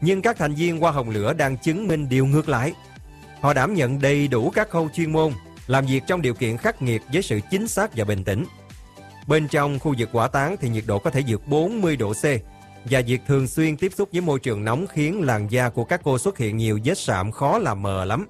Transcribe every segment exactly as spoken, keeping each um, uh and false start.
Nhưng các thành viên Hoa Hồng Lửa đang chứng minh điều ngược lại. Họ đảm nhận đầy đủ các khâu chuyên môn, làm việc trong điều kiện khắc nghiệt với sự chính xác và bình tĩnh. Bên trong khu vực hỏa táng thì nhiệt độ có thể vượt bốn mươi độ C, và việc thường xuyên tiếp xúc với môi trường nóng khiến làn da của các cô xuất hiện nhiều vết sạm khó làm mờ lắm.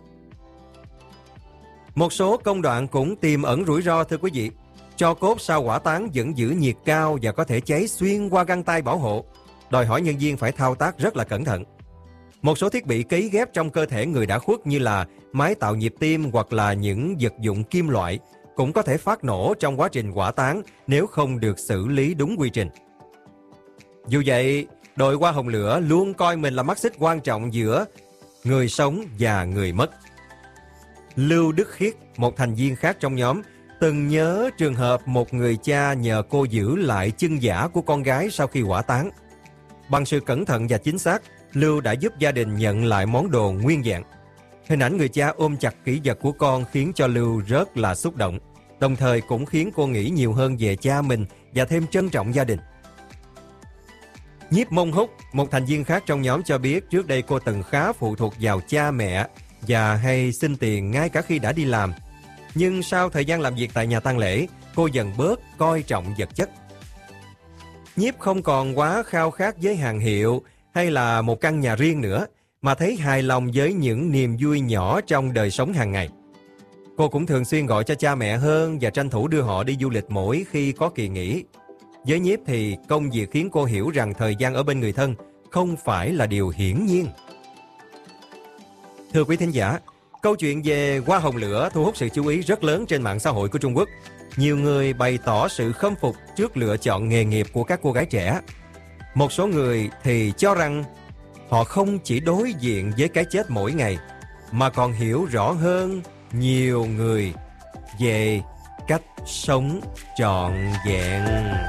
Một số công đoạn cũng tiềm ẩn rủi ro thưa quý vị. Tro cốt sau hỏa táng vẫn giữ nhiệt cao và có thể cháy xuyên qua găng tay bảo hộ, đòi hỏi nhân viên phải thao tác rất là cẩn thận. Một số thiết bị cấy ghép trong cơ thể người đã khuất như là máy tạo nhịp tim hoặc là những vật dụng kim loại cũng có thể phát nổ trong quá trình hỏa táng nếu không được xử lý đúng quy trình. Dù vậy, đội Hoa Hồng Lửa luôn coi mình là mắt xích quan trọng giữa người sống và người mất. Lưu Đức Khiết, một thành viên khác trong nhóm, từng nhớ trường hợp một người cha nhờ cô giữ lại chân giả của con gái sau khi hỏa táng. Bằng sự cẩn thận và chính xác, Lưu đã giúp gia đình nhận lại món đồ nguyên vẹn. Hình ảnh người cha ôm chặt kỷ vật của con khiến cho Lưu rất là xúc động, đồng thời cũng khiến cô nghĩ nhiều hơn về cha mình và thêm trân trọng gia đình. Nhiếp Mông Húc, một thành viên khác trong nhóm cho biết trước đây cô từng khá phụ thuộc vào cha mẹ và hay xin tiền ngay cả khi đã đi làm. Nhưng sau thời gian làm việc tại nhà tang lễ, cô dần bớt coi trọng vật chất. Nhiếp không còn quá khao khát với hàng hiệu hay là một căn nhà riêng nữa, mà thấy hài lòng với những niềm vui nhỏ trong đời sống hàng ngày. Cô cũng thường xuyên gọi cho cha mẹ hơn và tranh thủ đưa họ đi du lịch mỗi khi có kỳ nghỉ. Với Nhiếp thì công việc khiến cô hiểu rằng thời gian ở bên người thân không phải là điều hiển nhiên. Thưa quý thính giả, câu chuyện về Hoa Hồng Lửa thu hút sự chú ý rất lớn trên mạng xã hội của Trung Quốc. Nhiều người bày tỏ sự khâm phục trước lựa chọn nghề nghiệp của các cô gái trẻ. Một số người thì cho rằng họ không chỉ đối diện với cái chết mỗi ngày, mà còn hiểu rõ hơn nhiều người về cách sống trọn vẹn.